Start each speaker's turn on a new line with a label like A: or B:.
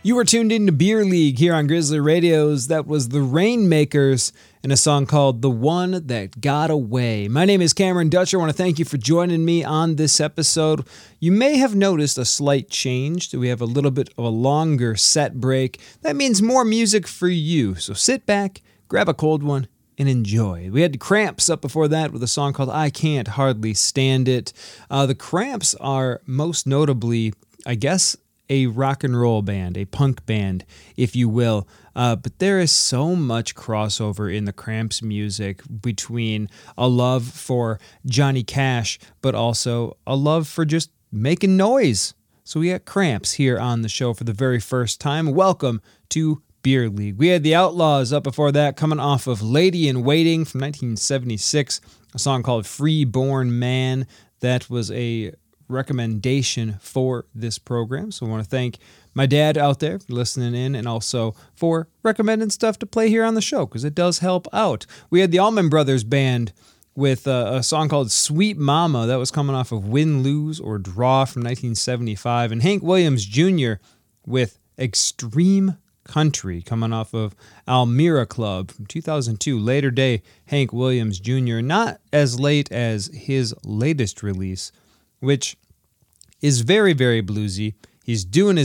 A: You were tuned into Beer League here on Grizzly Radios. That was the Rainmakers and a song called The One That Got Away. My name is Cameron Dutcher. I want to thank you for joining me on this episode. You may have noticed a slight change. We have a little bit of a longer set break. That means more music for you. So sit back, grab a cold one, and enjoy. We had the Cramps up before that with a song called I Can't Hardly Stand It. The Cramps are most notably, I guess, a rock and roll band, a punk band, if you will. But there is so much crossover in the Cramps music between a love for Johnny Cash, but also a love for just making noise. So we got Cramps here on the show for the very first time. Welcome to Beer League. We had the Outlaws up before that, coming off of Lady in Waiting from 1976, a song called Freeborn Man. That was a recommendation for this program. So I want to thank my dad out there for listening in and also for recommending stuff to play here on the show because it does help out. We had the Allman Brothers Band with a song called Sweet Mama. That was coming off of Win, Lose, or Draw from 1975. And Hank Williams Jr. with Extreme Country coming off of Almira Club from 2002. Later day Hank Williams Jr. Not as late as his latest release, which is very, very bluesy. He's doing his